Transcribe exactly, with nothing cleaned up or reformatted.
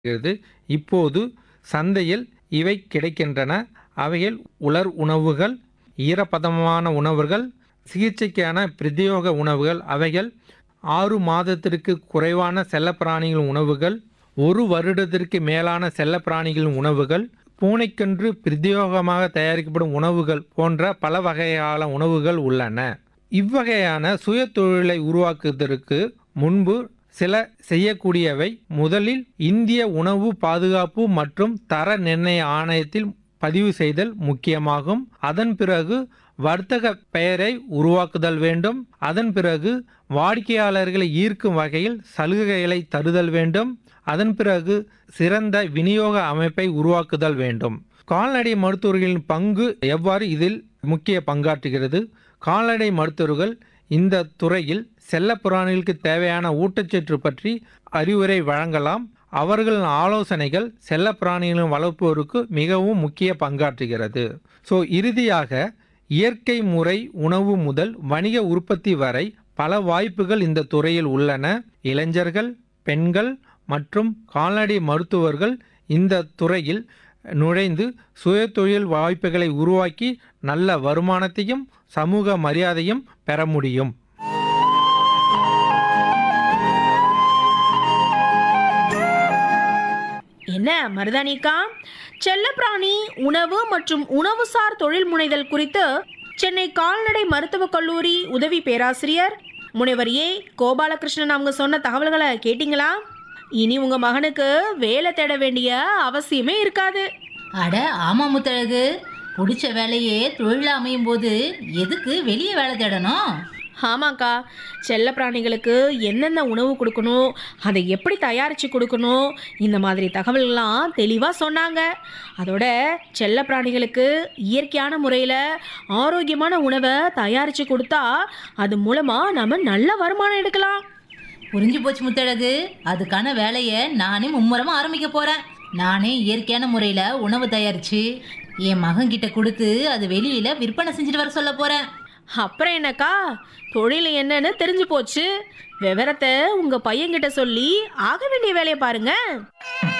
இருக்கிறது. இப்போது சந்தையில் இவை கிடைக்கின்றன. அவைகள் உலர் உணவுகள், ஈரப்பதமான உணவுகள், சிகிச்சைக்கான பிரத்யேக உணவுகள். அவைகள் ஆறு மாதத்திற்கு குறைவான செல்லப்பிராணிகள் உணவுகள், ஒரு வருடத்திற்கு மேலான செல்லப்பிராணிகளின் உணவுகள், பூனைக்கென்று பிரத்யேகமாக தயாரிக்கப்படும் உணவுகள் போன்ற பல வகையான உணவுகள் உள்ளன. இவ்வகையான சுய தொழிலை உருவாக்குவதற்கு முன்பு சில செய்யக்கூடியவை: முதலில் இந்திய உணவு பாதுகாப்பு மற்றும் தர நிர்ணய ஆணையத்தில் பதிவு செய்தல் முக்கியமாகும். அதன் பிறகு வர்த்தக பெயரை உருவாக்குதல் வேண்டும். அதன் பிறகு வாடிக்கையாளர்களை ஈர்க்கும் வகையில் சலுகைகளை தருதல் வேண்டும். அதன் பிறகு சிறந்த விநியோக அமைப்பை உருவாக்குதல் வேண்டும். கால்நடை மருத்துவர்களின் பங்கு எவ்வாறு இதில் முக்கிய பங்காற்றுகிறது? கால்நடை மருத்துவர்கள் இந்த துறையில் செல்லப்பிராணிகளுக்கு தேவையான ஊட்டச்சத்து பற்றி அறிவுரை வழங்கலாம். அவர்களின் ஆலோசனைகள் செல்லப்பிராணிகளின் வளர்ப்போருக்கு மிகவும் முக்கிய பங்காற்றுகிறது. ஸோ இறுதியாக, இயற்கை முறை உணவு முதல் வணிக உற்பத்தி வரை பல வாய்ப்புகள் இந்த துறையில் உள்ளன. இளைஞர்கள், பெண்கள் மற்றும் கால்நடை மருத்துவர்கள் இந்த துறையில் நுழைந்து சுயதொழில் வாய்ப்புகளை உருவாக்கி நல்ல வருமானத்தையும் சமூக மரியாதையும் பெற முடியும். என்ன மருதானிக்கா, செல்லப்பிராணி உணவு மற்றும் உணவுசார் தொழில் முனைதல் குறித்து சென்னை கால்நடை மருத்துவக் கல்லூரி உதவி பேராசிரியர் முனைவர் ஏ கோபாலகிருஷ்ணன் அவங்க சொன்ன தகவல்களை கேட்டிங்களா? இனி உங்க மகனுக்கு வேலை தேட வேண்டிய அவசியமே இருக்காது. அட ஆமா முத்தழகு, பிடிச்ச வேலையே தொழில் அமையும் போது எதுக்கு வெளியே வேலை தேடணும்? ஆமாக்கா, செல்ல பிராணிகளுக்கு என்னென்ன உணவு கொடுக்கணும், அதை எப்படி தயாரித்து கொடுக்கணும், இந்த மாதிரி தகவல்கள்லாம் தெளிவாக சொன்னாங்க. அதோட செல்ல பிராணிகளுக்கு இயற்கையான முறையில் ஆரோக்கியமான உணவை தயாரித்து கொடுத்தா அது மூலமாக நம்ம நல்ல வருமானம் எடுக்கலாம். புரிஞ்சு போச்சு முத்தழகு. அதுக்கான வேலையை நானே மும்முரமாக ஆரம்பிக்க போகிறேன். நானே இயற்கையான முறையில் உணவு தயாரித்து என் மகன்கிட்ட கொடுத்து அது வெளியில் விற்பனை செஞ்சுட்டு வர சொல்ல போகிறேன். அப்புறம் என்னக்கா, தொழில் என்னன்னு தெரிஞ்சு போச்சு. விவரத்தை உங்கள் பையன்கிட்ட சொல்லி ஆக வேண்டிய வேலையை பாருங்க.